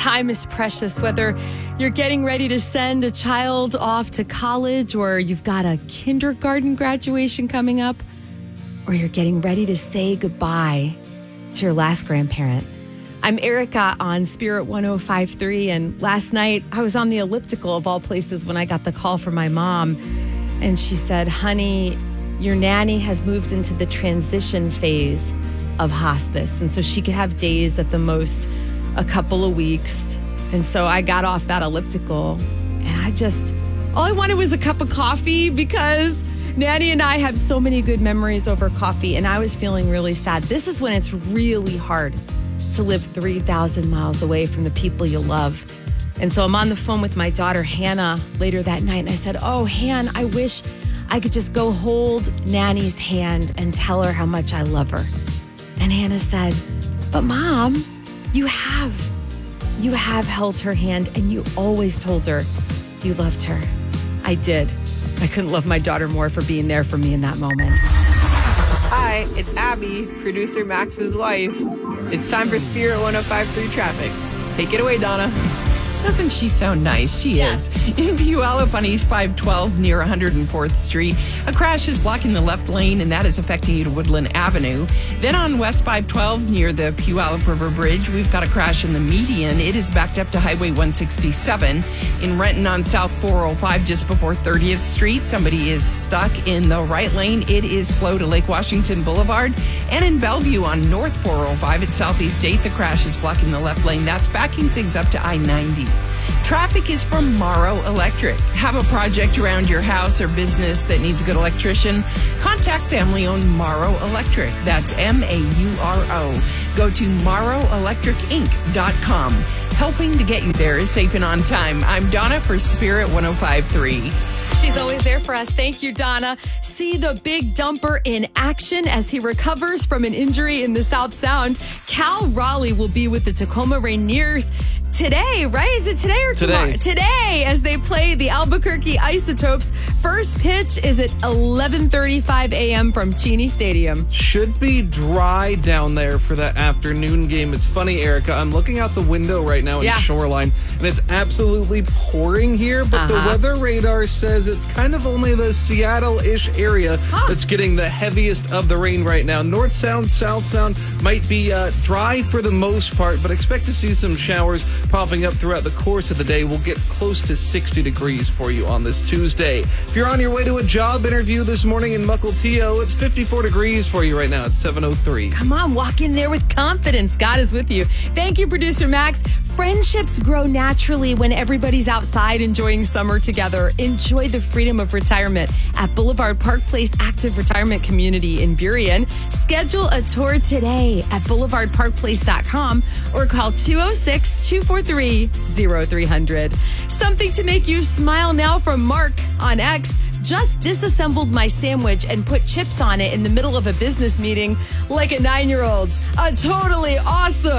time is precious, whether you're getting ready to send a child off to college or you've got a kindergarten graduation coming up, or you're getting ready to say goodbye to your last grandparent. I'm Erica on Spirit 105.3, and last night I was on the elliptical of all places when I got the call from my mom, and she said, honey, your nanny has moved into the transition phase of hospice, and so she could have days at the most a couple of weeks. And so I got off that elliptical, and all I wanted was a cup of coffee because Nanny and I have so many good memories over coffee, and I was feeling really sad. This is when it's really hard to live 3,000 miles away from the people you love. And so I'm on the phone with my daughter, Hannah, later that night. And I said, oh, Han, I wish I could just go hold Nanny's hand and tell her how much I love her. And Hannah said, but Mom, you have held her hand and you always told her you loved her. I did. I couldn't love my daughter more for being there for me in that moment. Hi, it's Abby, producer Max's wife. It's time for Spirit 105.3 traffic. Take it away, Donna. Doesn't she sound nice? She is. In Puyallup on East 512 near 104th Street, a crash is blocking the left lane, and that is affecting you to Woodland Avenue. Then on West 512 near the Puyallup River Bridge, we've got a crash in the median. It is backed up to Highway 167. In Renton on South 405 just before 30th Street, somebody is stuck in the right lane. It is slow to Lake Washington Boulevard. And in Bellevue on North 405 at Southeast 8, the crash is blocking the left lane. That's backing things up to I-90. Traffic is from Morrow Electric. Have a project around your house or business that needs a good electrician? Contact family-owned Morrow Electric. That's M-A-U-R-O. Go to morrowelectricinc.com. Helping to get you there is safe and on time. I'm Donna for Spirit 105.3. She's always there for us. Thank you, Donna. See the big dumper in action as he recovers from an injury in the South Sound. Cal Raleigh will be with the Tacoma Rainiers today, right? Is it today or tomorrow? Today, as they play the Albuquerque Isotopes. First pitch is at 11:35 a.m. from Cheney Stadium. Should be dry down there for that afternoon game. It's funny, Erica, I'm looking out the window right now in Shoreline, and it's absolutely pouring here, but the weather radar says it's kind of only the Seattle-ish area that's getting the heaviest of the rain right now. North Sound, South Sound might be dry for the most part, but expect to see some showers popping up throughout the course of the day. We'll get close to 60 degrees for you on this Tuesday. If you're on your way to a job interview this morning in Mukilteo, it's 54 degrees for you right now. It's 7:03. Come on, walk in there with confidence. God is with you. Thank you, producer Max. Friendships grow naturally when everybody's outside enjoying summer together. Enjoy the freedom of retirement at Boulevard Park Place Active Retirement Community in Burien. Schedule a tour today at boulevardparkplace.com or call 206-243-0300. Something to make you smile now from Mark on X. Just disassembled my sandwich and put chips on it in the middle of a business meeting like a 9-year-old. A totally awesome